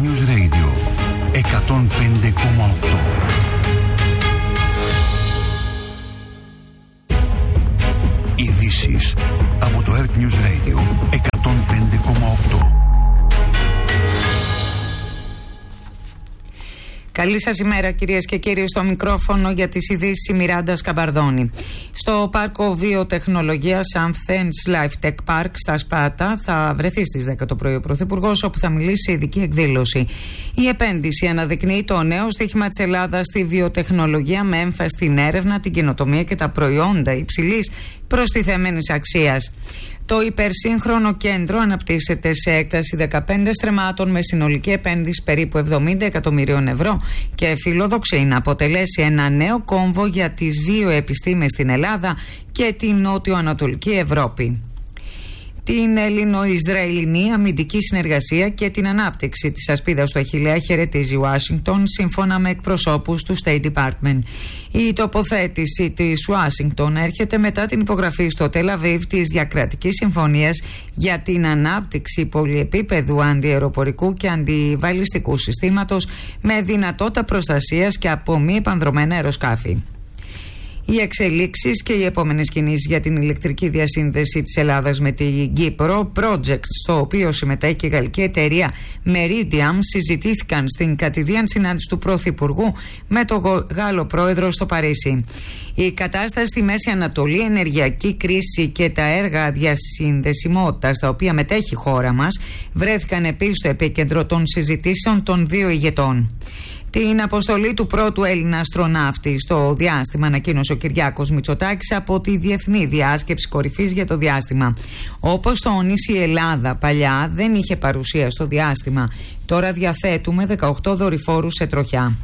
News Radio 105,8. Ειδήσεις από το Earth News Radio 105,8. Καλή σας ημέρα, κυρίες και κύριοι. Στο μικρόφωνο για τις ειδήσεις η Μιράντα Σκαμπαρδόνη. Στο πάρκο βιοτεχνολογίας Athens Life Tech Park στα Σπάτα θα βρεθεί στις 10 το πρωί ο Πρωθυπουργός, όπου θα μιλήσει σε ειδική εκδήλωση. Η επένδυση αναδεικνύει το νέο στοίχημα της Ελλάδας στη βιοτεχνολογία, με έμφαση στην έρευνα, την καινοτομία και τα προϊόντα υψηλής προστιθέμενης αξίας. Το υπερσύγχρονο κέντρο αναπτύσσεται σε έκταση 15 στρεμμάτων με συνολική επένδυση περίπου 70 εκατομμυρίων ευρώ και φιλοδοξεί να αποτελέσει ένα νέο κόμβο για τις βιοεπιστήμες στην Ελλάδα και την νότιο-ανατολική Ευρώπη. Την Ελληνο-Ισραηλινή αμυντική συνεργασία και την ανάπτυξη της ασπίδας του Αχιλλέα χαιρετίζει η Ουάσιγκτον, σύμφωνα με εκπροσώπους του State Department. Η τοποθέτηση της Ουάσιγκτον έρχεται μετά την υπογραφή στο Τελ Αβίβ της διακρατικής συμφωνίας για την ανάπτυξη πολυεπίπεδου αντιαεροπορικού και αντιβαλιστικού συστήματος με δυνατότητα προστασίας και από μη επανδρομένα αεροσκάφη. Οι εξελίξεις και οι επόμενες κινήσεις για την ηλεκτρική διασύνδεση της Ελλάδας με την Κύπρο, project στο οποίο συμμετέχει η γαλλική εταιρεία Meridiam, συζητήθηκαν στην κατηδίαν συνάντηση του Πρωθυπουργού με τον Γάλλο Πρόεδρο στο Παρίσι. Η κατάσταση στη Μέση Ανατολή, ενεργειακή κρίση και τα έργα διασυνδεσιμότητας στα οποία μετέχει η χώρα μας βρέθηκαν επίσης στο επίκεντρο των συζητήσεων των δύο ηγετών. Την αποστολή του πρώτου Έλληνα αστροναύτη στο διάστημα ανακοίνωσε ο Κυριάκος Μητσοτάκης από τη Διεθνή Διάσκεψη Κορυφής για το Διάστημα. Όπως τόνισε, η Ελλάδα παλιά δεν είχε παρουσία στο διάστημα. Τώρα διαθέτουμε 18 δορυφόρους σε τροχιά.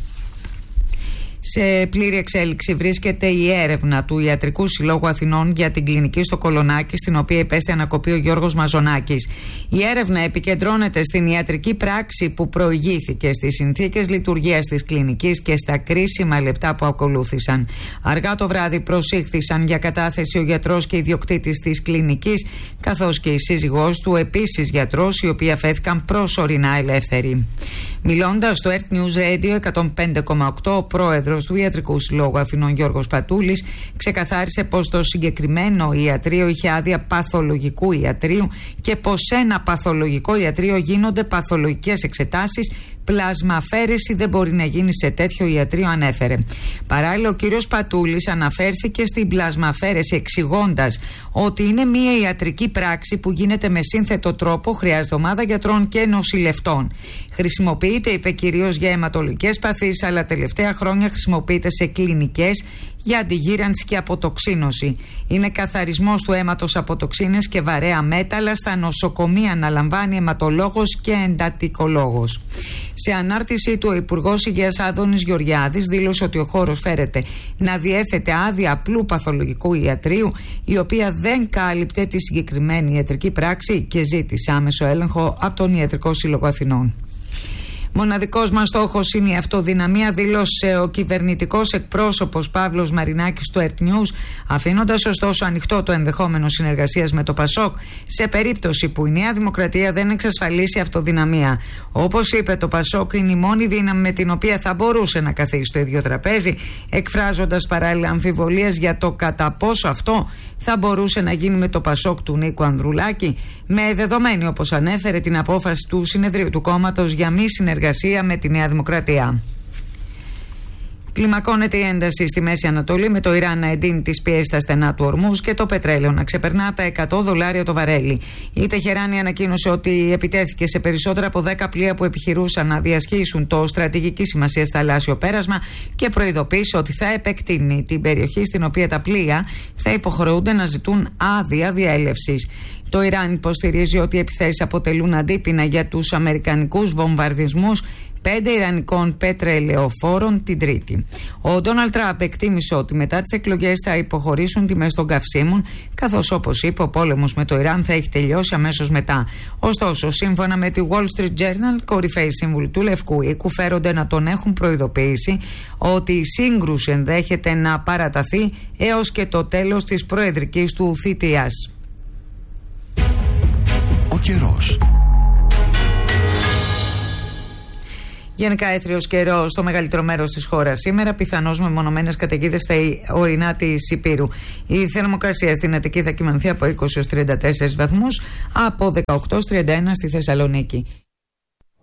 Σε πλήρη εξέλιξη βρίσκεται η έρευνα του Ιατρικού Συλλόγου Αθηνών για την κλινική στο Κολονάκι, στην οποία υπέστη ανακοπή ο Γιώργος Μαζονάκης. Η έρευνα επικεντρώνεται στην ιατρική πράξη που προηγήθηκε, στις συνθήκες λειτουργίας της κλινικής και στα κρίσιμα λεπτά που ακολούθησαν. Αργά το βράδυ προσήχθησαν για κατάθεση ο γιατρός και ιδιοκτήτης της κλινικής, καθώς και η σύζυγός του, επίσης γιατρός, οι οποίοι αφέθηκαν προσωρινά ελεύθεροι. Μιλώντας στο Earth News Radio 105,8, ο πρόεδρος του Ιατρικού Συλλόγου Αθηνών, Γιώργος Πατούλης, ξεκαθάρισε πως το συγκεκριμένο ιατρείο είχε άδεια παθολογικού ιατρείου και πως σε ένα παθολογικό ιατρείο γίνονται παθολογικές εξετάσεις. Πλασμαφαίρεση δεν μπορεί να γίνει σε τέτοιο ιατρείο, ανέφερε. Παράλληλα, ο κύριος Πατούλης αναφέρθηκε στην πλασμαφαίρεση, εξηγώντας ότι είναι μια ιατρική πράξη που γίνεται με σύνθετο τρόπο, χρειάζεται ομάδα γιατρών και νοσηλευτών. Χρησιμοποιείται, είπε, κυρίως για αιματολογικές παθήσεις, αλλά τελευταία χρόνια χρησιμοποιείται σε κλινικές για αντιγύρανση και αποτοξίνωση. Είναι καθαρισμός του αίματος από τοξίνες και βαρέα μέταλλα. Στα νοσοκομεία αναλαμβάνει αιματολόγος και εντατικολόγος. Σε ανάρτησή του, ο Υπουργός Υγείας Άδωνης Γεωργιάδης δήλωσε ότι ο χώρος φέρεται να διέθετε άδεια απλού παθολογικού ιατρείου, η οποία δεν κάλυπτε τη συγκεκριμένη ιατρική πράξη, και ζήτησε άμεσο έλεγχο από τον Ιατρικό Σύλλογο Αθηνών. Μοναδικός μας στόχος είναι η αυτοδυναμία, δήλωσε ο κυβερνητικός εκπρόσωπος Παύλος Μαρινάκης του Earth News, αφήνοντας ωστόσο ανοιχτό το ενδεχόμενο συνεργασίας με το ΠΑΣΟΚ σε περίπτωση που η Νέα Δημοκρατία δεν εξασφαλίσει αυτοδυναμία. Όπως είπε, το ΠΑΣΟΚ είναι η μόνη δύναμη με την οποία θα μπορούσε να καθίσει στο ίδιο τραπέζι, εκφράζοντας παράλληλα αμφιβολίες για το κατά πόσο αυτό θα μπορούσε να γίνει με το ΠΑΣΟΚ του Νίκου Ανδρουλάκη, με δεδομένη, όπως ανέφερε, την απόφαση του συνεδρίου του κόμματος για μη συνεργασία με τη Νέα Δημοκρατία. Κλιμακώνεται η ένταση στη Μέση Ανατολή, με το Ιράν να εντείνει τις πιέσεις στα στενά του Ορμούζ και το πετρέλαιο να ξεπερνά τα $100 το βαρέλι. Η Τεχεράνη ανακοίνωσε ότι επιτέθηκε σε περισσότερα από 10 πλοία που επιχειρούσαν να διασχίσουν το στρατηγική σημασία θαλάσσιο πέρασμα και προειδοποίησε ότι θα επεκτείνει την περιοχή στην οποία τα πλοία θα υποχρεούνται να ζητούν άδεια διέλευσης. Το Ιράν υποστηρίζει ότι οι επιθέσεις αποτελούν αντίπεινα για τους αμερικανικούς βομβαρδισμούς 5 ιρανικών πετρελαιοφόρων την Τρίτη. Ο Ντόναλντ Τραμπ εκτίμησε ότι μετά τις εκλογές θα υποχωρήσουν τιμές των καυσίμων, καθώς, όπως είπε, ο πόλεμος με το Ιράν θα έχει τελειώσει αμέσως μετά. Ωστόσο, σύμφωνα με τη Wall Street Journal, κορυφαίοι σύμβουλοι του Λευκού Οίκου φέρονται να τον έχουν προειδοποιήσει ότι η σύγκρουση ενδέχεται να παραταθεί έως και το τέλος της προεδρικής του θητείας. Ο καιρός. Γενικά έθριος καιρός στο μεγαλύτερο μέρος της χώρας σήμερα, πιθανώς με μονομένες καταιγίδες στα ορεινά της Ηπείρου. Η θερμοκρασία στην Αττική θα κυμανθεί από 20 έως 34 βαθμούς, από 18 έως 31 στη Θεσσαλονίκη.